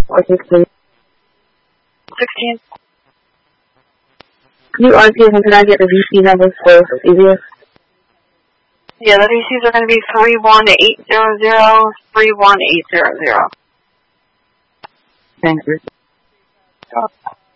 or 16? 16. Can you RPS and can I get the VC numbers so it's easier? Yeah, the VCs are going to be 31800, 31800. Thank you. Oh.